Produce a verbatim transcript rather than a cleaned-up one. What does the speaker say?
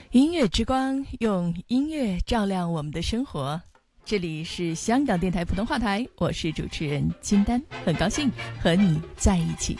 音乐之光，用音乐照亮我们的生活。这里是香港电台普通话台，我是主持人金丹，很高兴和你在一起。